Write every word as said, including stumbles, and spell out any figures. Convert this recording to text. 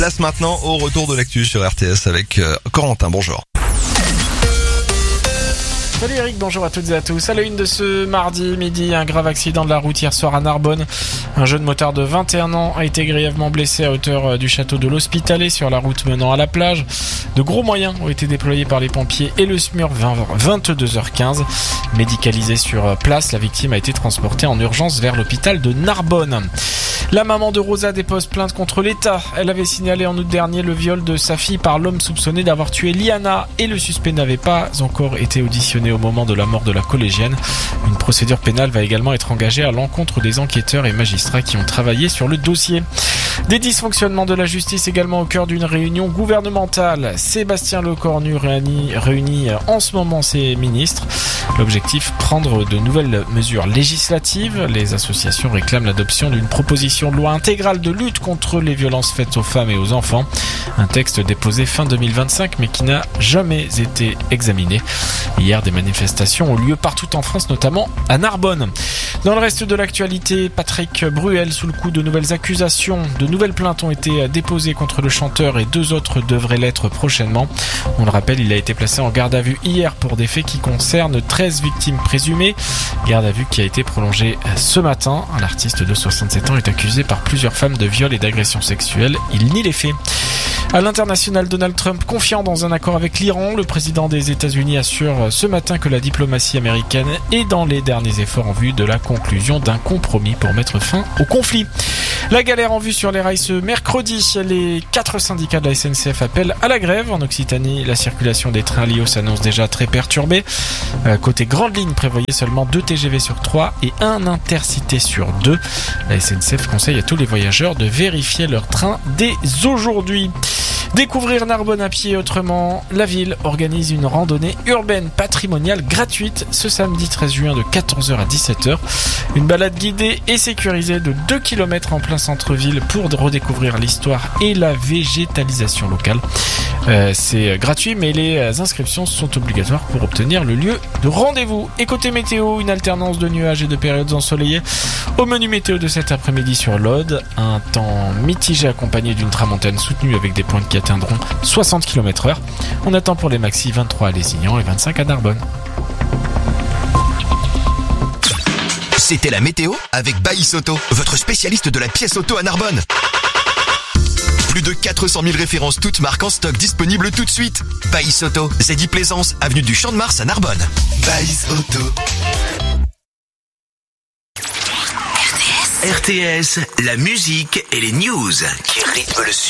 Place maintenant au retour de l'actu sur R T S avec euh, Corentin. Bonjour. Salut Eric, bonjour à toutes et à tous. À la une de ce mardi midi, un grave accident de la route hier soir à Narbonne. Un jeune motard de vingt et un ans a été grièvement blessé à hauteur du château de l'Hospitalet sur la route menant à la plage. De gros moyens ont été déployés par les pompiers et le S M U R vers vingt-deux heures quinze. Médicalisée sur place, la victime a été transportée en urgence vers l'hôpital de Narbonne. La maman de Rosa dépose plainte contre l'État. Elle avait signalé en août dernier le viol de sa fille par l'homme soupçonné d'avoir tué Liana et le suspect n'avait pas encore été auditionné au moment de la mort de la collégienne. Une procédure pénale va également être engagée à l'encontre des enquêteurs et magistrats qui ont travaillé sur le dossier. Des dysfonctionnements de la justice également au cœur d'une réunion gouvernementale. Sébastien Lecornu réunit, réunit en ce moment ses ministres. L'objectif, prendre de nouvelles mesures législatives. Les associations réclament l'adoption d'une proposition de loi intégrale de lutte contre les violences faites aux femmes et aux enfants. Un texte déposé fin deux mille vingt-cinq mais qui n'a jamais été examiné. Hier, des manifestations ont lieu partout en France, notamment à Narbonne. Dans le reste de l'actualité, Patrick Bruel sous le coup de nouvelles accusations. De nouvelles plaintes ont été déposées contre le chanteur et deux autres devraient l'être prochainement. On le rappelle, il a été placé en garde à vue hier pour des faits qui concernent treize victimes présumées. Garde à vue qui a été prolongée ce matin. L'artiste de soixante-sept ans est accusé par plusieurs femmes de viol et d'agression sexuelle. Il nie les faits. À l'international, Donald Trump confiant dans un accord avec l'Iran. Le président des États-Unis assure ce matin que la diplomatie américaine est dans les derniers efforts en vue de la conclusion d'un compromis pour mettre fin au conflit. La galère en vue sur les rails ce mercredi. Les quatre syndicats de la S N C F appellent à la grève. En Occitanie, la circulation des trains L I O s'annonce déjà très perturbée. Euh, côté grande ligne, prévoyez seulement deux T G V sur trois et un intercité sur deux. La S N C F conseille à tous les voyageurs de vérifier leur train dès aujourd'hui. Découvrir Narbonne à pied autrement, la ville organise une randonnée urbaine patrimoniale gratuite ce samedi treize juin de quatorze heures à dix-sept heures. Une balade guidée et sécurisée de deux kilomètres en plein centre-ville pour redécouvrir l'histoire et la végétalisation locale. Euh, c'est gratuit mais les inscriptions sont obligatoires pour obtenir le lieu de rendez-vous. Et côté météo, une alternance de nuages et de périodes ensoleillées. Au menu météo de cet après-midi sur l'Aude, un temps mitigé accompagné d'une tramontane soutenue avec des pointes qui atteindront soixante kilomètres heure. On attend pour les maxi vingt-trois à Lézignan et vingt-cinq à Narbonne. C'était la météo avec Baïs Auto, votre spécialiste de la pièce auto à Narbonne. Plus de quatre cent mille références toutes marques en stock disponibles tout de suite. Baïs Auto, Zeddy Plaisance, avenue du Champ de Mars à Narbonne. Baïs Auto. R T S, la musique et les news qui rythment le sud.